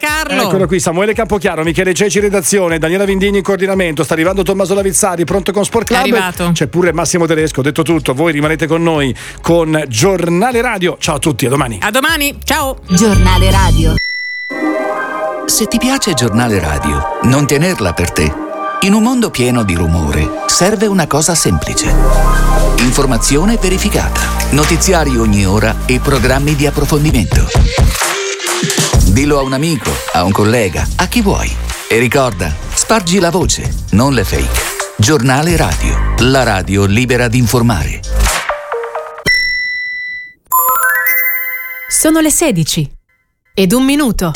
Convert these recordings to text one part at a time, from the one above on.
Carlo. Eccolo qui, Samuele Campochiaro, Michele Ceci redazione, Daniela Vindini in coordinamento, sta arrivando Tommaso Lavizzari pronto con Sport Club. È arrivato. C'è pure Massimo Tedesco. Detto tutto, voi rimanete con noi con Giornale Radio. Ciao a tutti, a domani. A domani, ciao. Giornale Radio. Se ti piace Giornale Radio, non tenerla per te. In un mondo pieno di rumore, serve una cosa semplice. Informazione verificata, notiziari ogni ora e programmi di approfondimento. Dillo a un amico, a un collega, a chi vuoi. E ricorda, spargi la voce, non le fake. Giornale Radio, la radio libera di informare. Sono le 16 ed 1 minuto.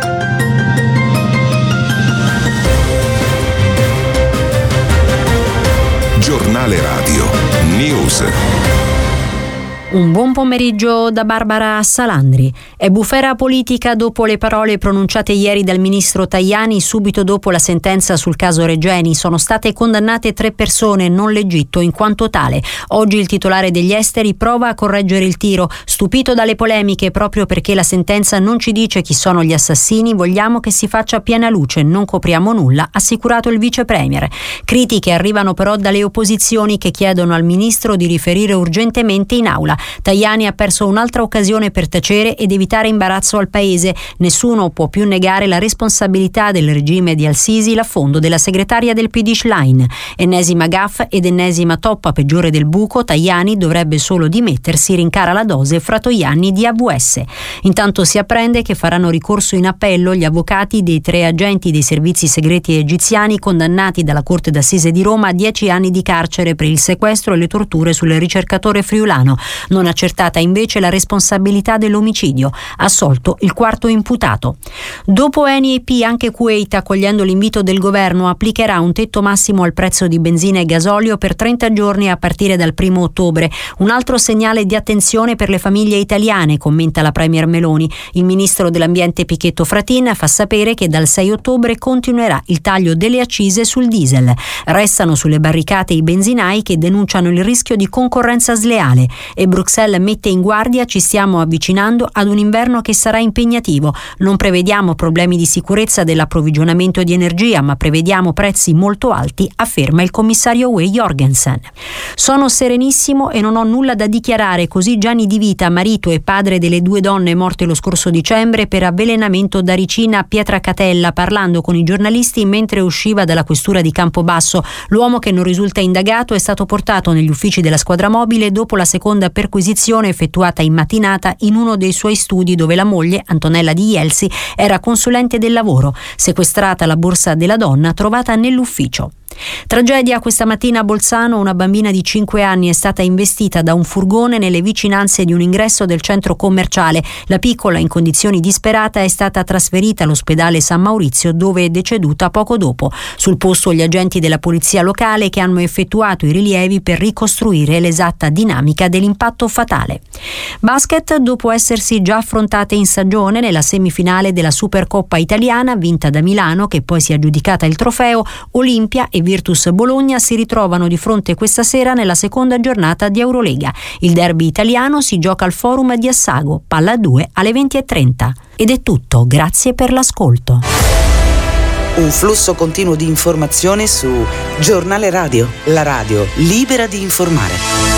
Giornale Radio News. Un buon pomeriggio da Barbara Salandri. È bufera politica dopo le parole pronunciate ieri dal ministro Tajani subito dopo la sentenza sul caso Regeni. Sono state condannate 3 persone, non l'Egitto in quanto tale. Oggi il titolare degli esteri prova a correggere il tiro. Stupito dalle polemiche proprio perché la sentenza non ci dice chi sono gli assassini, vogliamo che si faccia piena luce, non copriamo nulla, ha assicurato il vice premier. Critiche arrivano però dalle opposizioni che chiedono al ministro di riferire urgentemente in aula. Tajani ha perso un'altra occasione per tacere ed evitare imbarazzo al paese. Nessuno può più negare la responsabilità del regime di Al-Sisi, l'affondo della segretaria del PD Schlein. Ennesima gaffe ed ennesima toppa peggiore del buco. Tajani dovrebbe solo dimettersi, rincara la dose fra Toianni di AVS. Intanto si apprende che faranno ricorso in appello gli avvocati dei 3 agenti dei servizi segreti egiziani condannati dalla Corte d'Assise di Roma a 10 anni di carcere per il sequestro e le torture sul ricercatore friulano. Non accertata invece la responsabilità dell'omicidio. Assolto il 4º imputato. Dopo Eni e EP, anche Kuwait, accogliendo l'invito del governo, applicherà un tetto massimo al prezzo di benzina e gasolio per 30 giorni a partire dal 1 ottobre. Un altro segnale di attenzione per le famiglie italiane, commenta la premier Meloni. Il ministro dell'ambiente Pichetto Fratin fa sapere che dal 6 ottobre continuerà il taglio delle accise sul diesel. Restano sulle barricate i benzinai che denunciano il rischio di concorrenza sleale e Bruxelles mette in guardia: ci stiamo avvicinando ad un inverno che sarà impegnativo. Non prevediamo problemi di sicurezza dell'approvvigionamento di energia, ma prevediamo prezzi molto alti, afferma il commissario UE Jorgensen. Sono serenissimo e non ho nulla da dichiarare, così Gianni Di Vita, marito e padre delle 2 donne morte lo scorso dicembre per avvelenamento da ricina a Pietracatella, parlando con i giornalisti mentre usciva dalla questura di Campobasso. L'uomo, che non risulta indagato, è stato portato negli uffici della squadra mobile dopo la seconda perquisizione effettuata in mattinata in uno dei suoi studi, dove la moglie, Antonella Di Ielsi, era consulente del lavoro. Sequestrata la borsa della donna trovata nell'ufficio. Tragedia questa mattina a Bolzano. Una bambina di 5 anni è stata investita da un furgone nelle vicinanze di un ingresso del centro commerciale. La piccola, in condizioni disperate, è stata trasferita all'ospedale San Maurizio, dove è deceduta poco dopo. Sul posto gli agenti della polizia locale, che hanno effettuato i rilievi per ricostruire l'esatta dinamica dell'impatto fatale. Basket, dopo essersi già affrontate in stagione nella semifinale della Supercoppa italiana vinta da Milano, che poi si è aggiudicata il trofeo, Olimpia e Virtus Bologna si ritrovano di fronte questa sera nella seconda giornata di Eurolega. Il derby italiano si gioca al Forum di Assago, palla 2 alle 20:30. Ed è tutto, grazie per l'ascolto. Un flusso continuo di informazione su Giornale Radio, la radio libera di informare.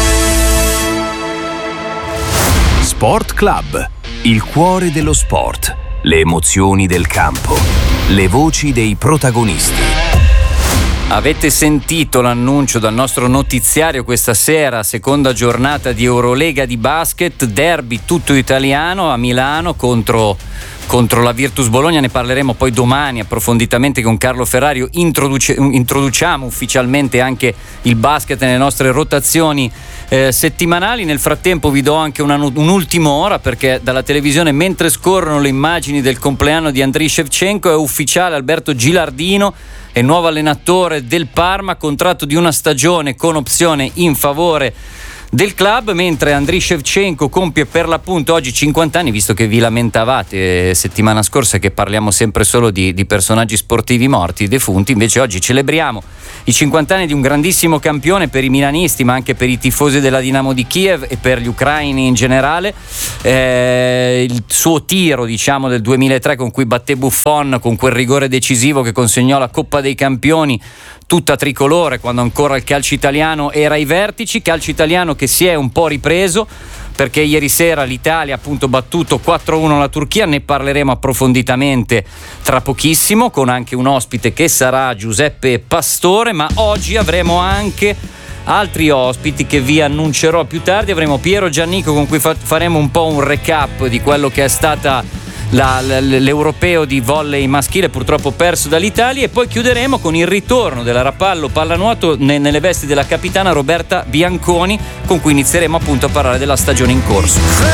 Sport Club, il cuore dello sport, le emozioni del campo, le voci dei protagonisti. Avete sentito l'annuncio dal nostro notiziario questa sera, seconda giornata di Eurolega di basket, derby tutto italiano a Milano contro la Virtus Bologna. Ne parleremo poi domani approfonditamente con Carlo Ferrario. Introduciamo ufficialmente anche il basket nelle nostre rotazioni settimanali. Nel frattempo vi do anche un'ultima ora, perché dalla televisione, mentre scorrono le immagini del compleanno di Andriy Shevchenko, è ufficiale: Alberto Gilardino è nuovo allenatore del Parma, contratto di una stagione con opzione in favore del club, mentre Andriy Shevchenko compie per l'appunto oggi 50 anni, visto che vi lamentavate settimana scorsa che parliamo sempre solo di personaggi sportivi morti, defunti. Invece oggi celebriamo i 50 anni di un grandissimo campione per i milanisti, ma anche per i tifosi della Dinamo di Kiev e per gli ucraini in generale. Il suo tiro, diciamo, del 2003 con cui batté Buffon, con quel rigore decisivo che consegnò la Coppa dei Campioni tutta tricolore, quando ancora il calcio italiano era ai vertici, calcio italiano che si è un po' ripreso, perché ieri sera l'Italia ha appunto battuto 4-1 la Turchia. Ne parleremo approfonditamente tra pochissimo con anche un ospite che sarà Giuseppe Pastore, ma oggi avremo anche altri ospiti che vi annuncerò più tardi. Avremo Piero Giannico, con cui faremo un po' un recap di quello che è stata l'europeo di volley maschile, purtroppo perso dall'Italia, e poi chiuderemo con il ritorno della Rapallo pallanuoto nelle vesti della capitana Roberta Bianconi, con cui inizieremo appunto a parlare della stagione in corso.